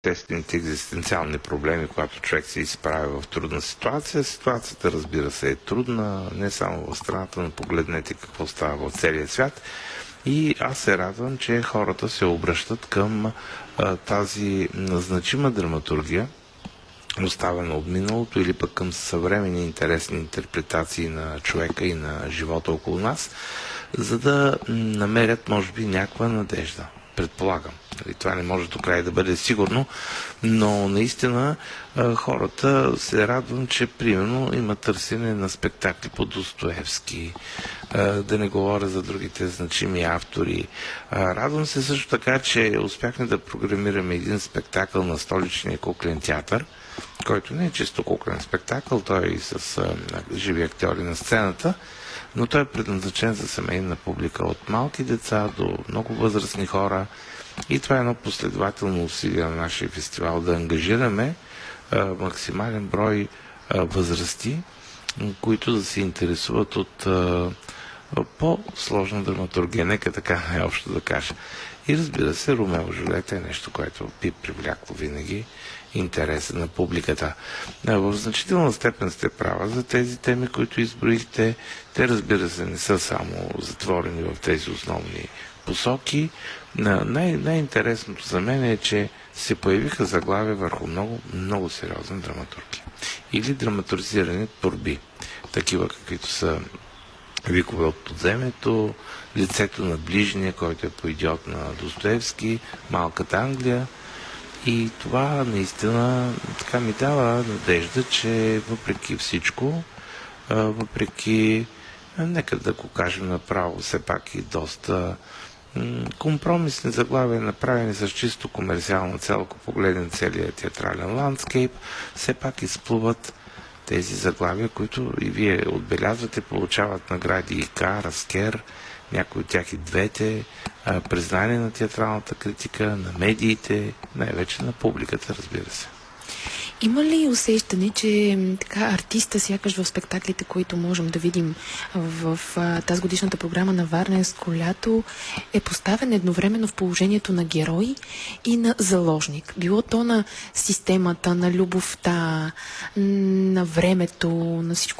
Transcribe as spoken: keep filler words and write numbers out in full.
естествените екзистенциални проблеми, когато човек се изправя в трудна ситуация. Ситуацията, разбира се, е трудна, не само в страната, но погледнете какво става в целия свят. И аз се радвам, че хората се обръщат към а, тази значима драматургия, оставена от миналото, или пък към съвременни интересни интерпретации на човека и на живота около нас, за да намерят, може би, някаква надежда. Предполагам. Това не може до край да бъде сигурно, но наистина хората се радвам, че примерно има търсене на спектакли по Достоевски, да не говоря за другите значими автори. Радвам се също така, че успяхме да програмираме един спектакъл на Столичния куклен театър, който не е чисто куклен спектакъл, той е и с живи актьори на сцената, но той е предназначен за семейна публика от малки деца до много възрастни хора. И това е едно последователно усилие на нашия фестивал да ангажираме а, максимален брой а, възрасти, които да се интересуват от а, по-сложна драматургия, нека така най-общо да кажа. И разбира се, Ромео и Жулиета е нещо, което би привлякло винаги интереса на публиката. В значителна степен сте права за тези теми, които изброихте. Те, разбира се, не са само затворени в тези основни посоки. Най- най-интересното за мен е, че се появиха заглавия върху много, много сериозна драматургия. Или драматуризирани творби. Такива, каквито са Викове от подземето, Лицето на ближния, който е по идиот на Достоевски, Малката Англия. И това наистина така ми дава надежда, че въпреки всичко, въпреки, нека да го кажем направо, все пак и доста компромисни заглавия, направени с чисто комерциална цел, ако погледнем целият театрален ландскейп, все пак изплуват тези заглавия, които и вие отбелязвате, получават награди и К, Раскер, някои от тях и двете, признание на театралната критика, на медиите, най-вече на публиката, разбира се. Има ли усещане, че така артиста, сякаш в спектаклите, които можем да видим в, в тази годишната програма на Варненско лято, е поставен едновременно в положението на герой и на заложник? Било то на системата, на любовта, на времето, на всичко